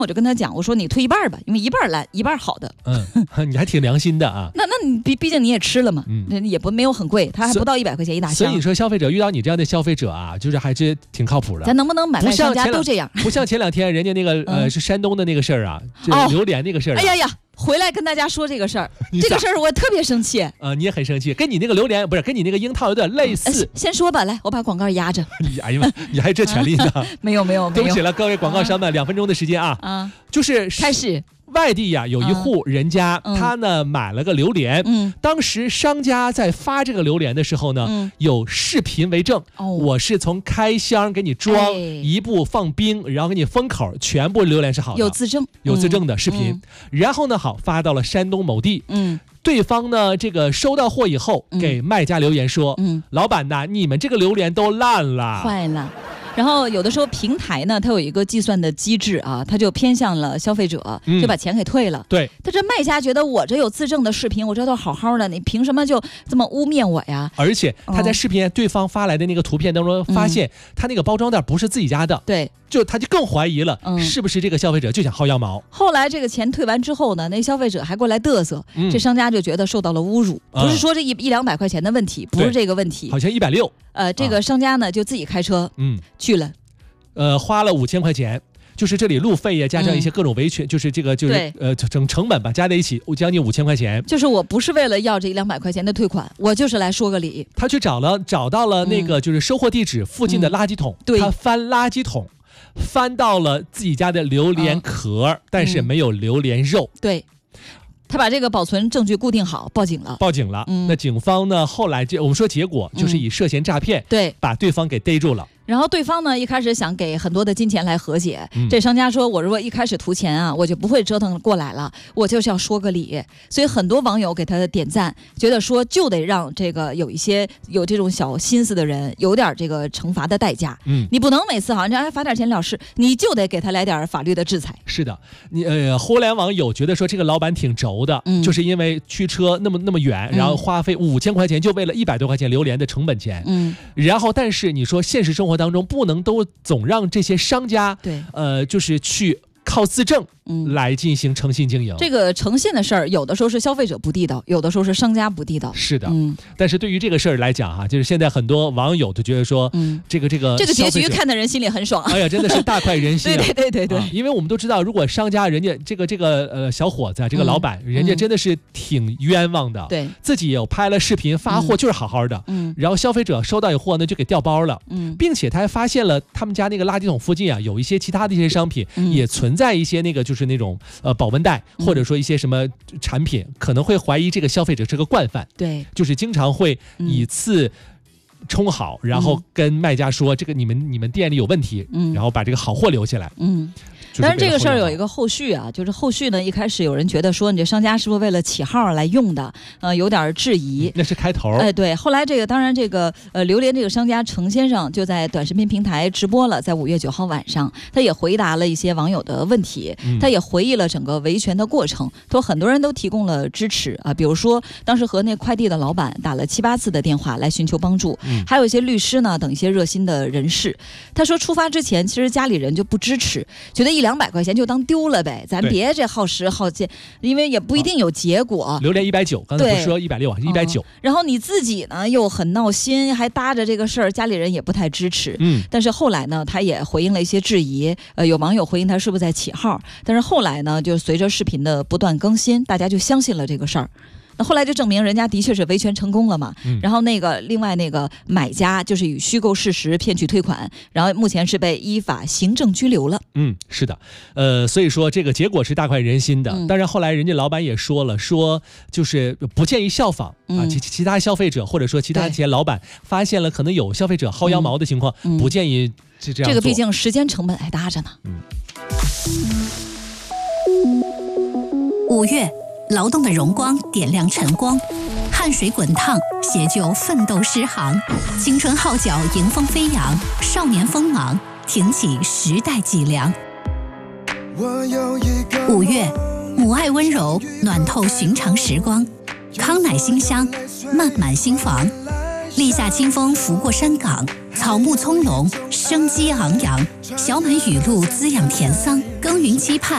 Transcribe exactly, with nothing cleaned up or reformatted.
我就跟他讲，我说你退一半吧，因为一半烂，一半好的。 嗯，你还挺良心的啊。 那那你毕毕竟你也吃了嘛，嗯，也不没有很贵，它还不到一百块钱一大箱。 所以你说消费者遇到你这样的消费者啊，就是还是挺靠谱的。 咱能不能买卖商家都这样？ 不像前两天人家那个呃是山东的那个事儿啊，这榴莲那个事儿、啊。 哎呀呀！回来跟大家说这个事儿，这个事儿我特别生气。 呃，你也很生气，跟你那个榴莲不是跟你那个樱桃有点类似。 呃、先说吧，来，我把广告压着。 哎呀妈，你还有这权利呢？ 没有没有没有。 对不起了，各位广告商们，两、啊、分钟的时间啊。啊，就是开始。 外地呀、啊，有一户人家，嗯、他呢买了个榴莲。嗯，当时商家在发这个榴莲的时候呢，嗯、有视频为证。哦，我是从开箱给你装，哎、一步放冰，然后给你封口，全部榴莲是好的， 有自证， 有自证的视频。嗯、然后呢，好发到了山东某地。嗯。对方呢，这个收到货以后，嗯、给卖家留言说：“嗯，老板呐，你们这个榴莲都烂了， 坏了。”然后有的时候平台呢，它有一个计算的机制啊，它就偏向了消费者，就把钱给退了。嗯、 对， 但这卖家觉得我这有自证的视频，我这都好好的，你凭什么就这么污蔑我呀？ 而且他在视频对方发来的那个图片当中，发现他那个包装袋不是自己家的。 对。 就他就更怀疑了，嗯、是不是这个消费者就想薅羊毛？ 后来这个钱退完之后呢，那消费者还过来嘚瑟，嗯、这商家就觉得受到了侮辱，嗯、不是说这一一两百块钱的问题，不是这个问题， 好像一百六。 呃，这个商家呢就自己开车，嗯，去了， 呃，花了五千块钱。就是这里路费呀，加上一些各种维权，嗯、就是这个就是呃整成本吧，加在一起将近五千块钱。 就是我不是为了要这一两百块钱的退款，我就是来说个理。 他去找了找到了那个就是收货地址附近的垃圾桶，嗯、他翻垃圾桶。翻到了自己家的榴莲壳，嗯、但是没有榴莲肉。 对，他把这个保存证据固定好，报警了。 报警了。嗯、那警方呢？后来这我们说结果就是以涉嫌诈骗，嗯、 对， 把对方给逮住了。 然后对方呢，一开始想给很多的金钱来和解。嗯、这商家说：“我如果一开始图钱啊，我就不会折腾过来了，我就是要说个理。”所以很多网友给他点赞，觉得说就得让这个有一些有这种小心思的人有点这个惩罚的代价。嗯，你不能每次好像让他罚点钱了事，你就得给他来点法律的制裁。 是的，你呃，互联网友觉得说这个老板挺轴的，嗯、就是因为驱车那么那么远，然后花费五千块钱，就为了一百多块钱榴莲的成本钱。嗯，然后但是你说现实生活当中不能都总让这些商家对呃就是去靠自证来进行诚信经营。 嗯、这个诚信的事儿，有的时候是消费者不地道，有的时候是商家不地道。 是的，嗯。但是对于这个事儿来讲哈、啊，就是现在很多网友都觉得说，嗯，这个这个这个结局看的人心里很爽。 哎呀，真的是大快人心、啊。 对对对对对、啊， 因为我们都知道，如果商家人家这个这个呃小伙子、啊、这个老板，嗯、人家真的是挺冤枉的。对、嗯，自己有拍了视频发货就是好好的，嗯，然后消费者收到以后呢就给调包了，嗯，并且他还发现了他们家那个垃圾桶附近啊有一些其他的一些商品，嗯、也存在一些那个就是那种呃。保温袋或者说一些什么产品，嗯、可能会怀疑这个消费者是个惯犯，对，就是经常会以次充好，嗯、然后跟卖家说这个你们你们店里有问题，嗯、然后把这个好货留下来，嗯。 但是这个事儿有一个后续啊，就是后续呢，一开始有人觉得说你这商家是不是为了起号来用的，呃，有点质疑。 那是开头。 哎，对。后来这个当然这个呃榴莲这个商家程先生就在短视频平台直播了，在五月九号晚上，他也回答了一些网友的问题，嗯、他也回忆了整个维权的过程。他说很多人都提供了支持啊，比如说当时和那快递的老板打了七八次的电话来寻求帮助，嗯、还有一些律师呢等一些热心的人士。他说出发之前其实家里人就不支持，觉得一两百块钱就当丢了呗，咱别这耗时耗劲，因为也不一定有结果。 啊、榴莲一百九，刚才不是说一百六啊，一百九。 然后你自己呢又很闹心，还搭着这个事儿，家里人也不太支持。嗯。但是后来呢，他也回应了一些质疑。呃，有网友回应他是不是在起号？但是后来呢，就随着视频的不断更新，大家就相信了这个事儿。那后来就证明人家的确是维权成功了嘛，嗯、然后那个另外那个买家就是以虚构事实骗取退款，然后目前是被依法行政拘留了。 嗯，是的，呃，所以说这个结果是大快人心的。嗯、当然后来人家老板也说了，说就是不建议效仿、嗯、啊，其其他消费者或者说其他企业老板发现了可能有消费者薅羊毛的情况，嗯、不建议这样做。 这个毕竟时间成本还搭着呢。嗯。 五月。劳动的荣光点亮晨光，汗水滚烫写就奋斗诗行，青春号角迎风飞扬，少年锋芒挺起时代脊梁。五月，母爱温柔暖透寻常时光，康乃馨香漫满心房，立夏清风拂过山岗，草木葱茏生机昂扬，小满雨露滋养田桑，耕耘期盼